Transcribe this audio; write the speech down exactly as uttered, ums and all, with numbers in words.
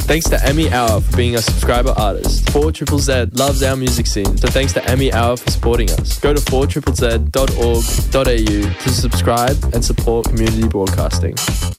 Thanks to Emmy Hour for being a subscriber artist. four Z Z Z loves our music scene, so thanks to Emmy Hour for supporting us. Go to four Z Z Z dot org dot a u to subscribe and support community broadcasting.